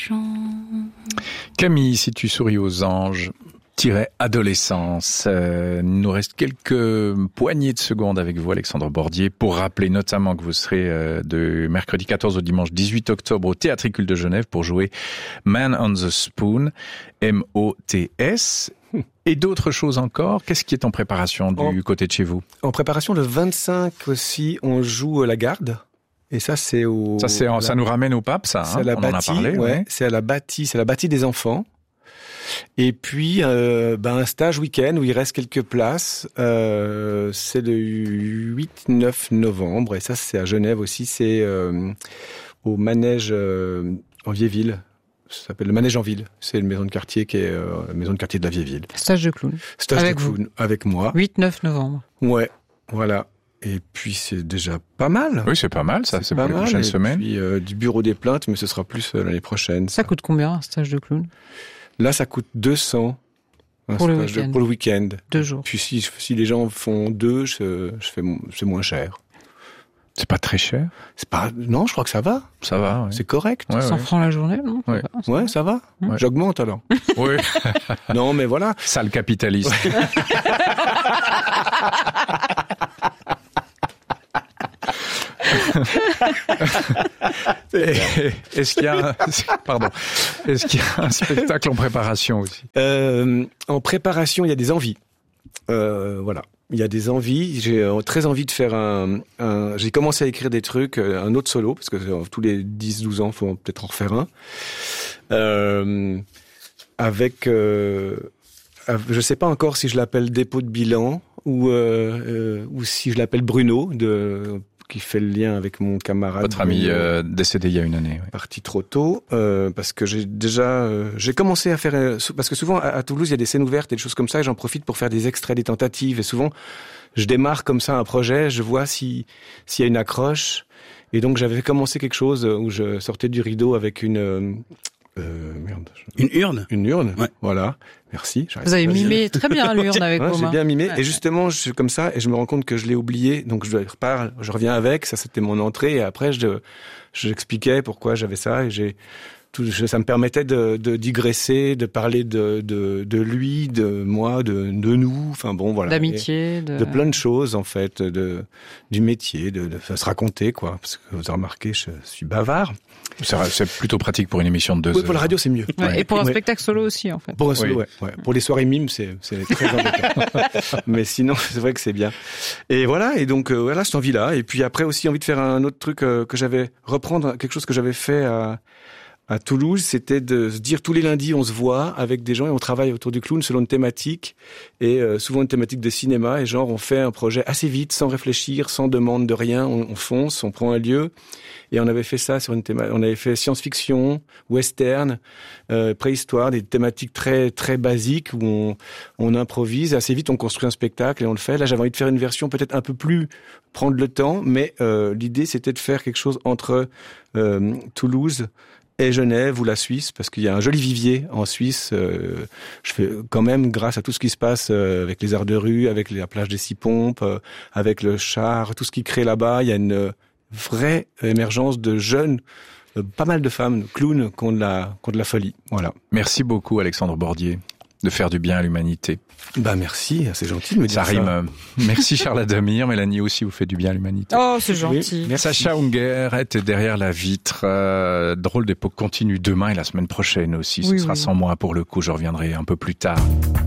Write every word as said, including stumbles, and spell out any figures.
Camille, si tu souris aux anges, tiret adolescence. Euh, il nous reste quelques poignées de secondes avec vous, Alexandre Bordier, pour rappeler notamment que vous serez euh, de mercredi quatorze au dimanche dix-huit octobre au Théâtre Icule de Genève pour jouer Man on the Spoon, M O T S. Et d'autres choses encore. Qu'est-ce qui est en préparation du en, côté de chez vous? En préparation, le vingt-cinq aussi, on joue La Garde. Et ça, c'est au... Ça, c'est, ça nous ramène au pape, ça. Hein, c'est à la on bâtie, en a parlé. Ouais, ouais. C'est à la bâtie, c'est à la bâtie des enfants. Et puis, euh, ben, un stage week-end où il reste quelques places. Euh, c'est le huit neuf novembre. Et ça, c'est à Genève aussi. C'est euh, au manège euh, en Vieilleville. Ça s'appelle le Manège en Ville. C'est une maison de quartier qui est euh, la maison de quartier de la Vieilleville. Stage de clown. Stage avec de clown vous. Avec moi. huit neuf novembre. Ouais, voilà. Et puis c'est déjà pas mal. Oui, c'est pas mal, ça. C'est, c'est pas pour mal. les prochaines semaines. Et puis euh, du bureau des plaintes, mais ce sera plus euh, l'année prochaine. Ça, ça coûte combien un stage de clown? Là, ça coûte deux cents. Un pour, stage le de, pour le week-end. Deux jours. Puis si, si les gens font deux, je, je fais, c'est moins cher. C'est pas très cher. C'est pas, non, je crois que ça va. Ça va, ouais. C'est correct. Ouais, cent ouais. francs la journée, non? Ouais, ça ouais, ça va. Ouais. J'augmente alors. Oui. Non, mais voilà. Sale capitaliste. Est-ce qu'il y a un... Pardon. Est-ce qu'il y a un spectacle en préparation aussi? euh, En préparation, il y a des envies. Euh, voilà. Il y a des envies. J'ai euh, très envie de faire un, un... J'ai commencé à écrire des trucs, euh, un autre solo, parce que euh, tous les dix douze ans, il faut peut-être en refaire un. Euh, avec... Euh, je ne sais pas encore si je l'appelle Dépôt de bilan ou, euh, euh, ou si je l'appelle Bruno, de, qui fait le lien avec mon camarade. Votre ami euh, décédé il y a une année. Ouais. Parti trop tôt, euh, parce que j'ai déjà... Euh, j'ai commencé à faire... Euh, parce que souvent, à, à Toulouse, il y a des scènes ouvertes et des choses comme ça, et j'en profite pour faire des extraits, des tentatives. Et souvent, je démarre comme ça un projet, je vois si, s'il y a une accroche. Et donc, j'avais commencé quelque chose où je sortais du rideau avec une... Euh, Euh, merde. Une urne. Une urne. Ouais. Voilà. Merci. Vous avez mimé très bien l'urne avec vos ouais, mains. J'ai bien mimé. Ouais. Et justement, je suis comme ça et je me rends compte que je l'ai oublié. Donc je repars, je reviens avec. Ça, c'était mon entrée. Et après, je, j'expliquais pourquoi j'avais ça. Et j'ai, tout, ça me permettait de, de digresser, de parler de, de, de lui, de moi, de, de nous. Enfin bon, voilà. D'amitié, de... de plein de choses en fait, de du métier, de, de, de se raconter quoi. Parce que vous avez remarqué, je suis bavard. C'est, c'est plutôt pratique pour une émission de deux oui, heures. Pour la radio, c'est mieux. Ouais, Ouais. Et pour un ouais. spectacle solo aussi, en fait. Pour un solo, oui. ouais, ouais. Pour les soirées mimes, c'est, c'est très embêtant. Mais sinon, c'est vrai que c'est bien. Et voilà, et donc, euh, voilà, cette envie-là. Et puis après aussi, envie de faire un autre truc euh, que j'avais, reprendre quelque chose que j'avais fait à, à Toulouse, c'était de se dire tous les lundis, on se voit avec des gens et on travaille autour du clown selon une thématique. Et euh, souvent une thématique de cinéma. Et genre, on fait un projet assez vite, sans réfléchir, sans demande de rien. On, on fonce, on prend un lieu. Et on avait fait ça sur une thématique, on avait fait science-fiction, western, euh, préhistoire, des thématiques très très basiques où on, on improvise. Assez vite, on construit un spectacle et on le fait. Là, j'avais envie de faire une version peut-être un peu plus prendre le temps, mais euh, l'idée c'était de faire quelque chose entre euh, Toulouse et Genève ou la Suisse, parce qu'il y a un joli vivier en Suisse. Euh, je fais quand même, grâce à tout ce qui se passe euh, avec les arts de rue, avec la plage des Six Pompes, euh, avec le char, tout ce qui crée là-bas, il y a une vraie émergence de jeunes, euh, pas mal de femmes, clowns, qui ont de la, qui ont de la folie. Voilà. Merci beaucoup, Alexandre Bordier, de faire du bien à l'humanité. Bah merci, c'est gentil de me dire ça. Ça rime. Merci Charles Adamir. Mélanie aussi, vous faites du bien à l'humanité. Oh, c'est gentil. Oui, Sacha Unger est derrière la vitre. Euh, Drôle d'époque continue demain et la semaine prochaine aussi. Ce oui, sera oui. sans moi pour le coup. Je reviendrai un peu plus tard.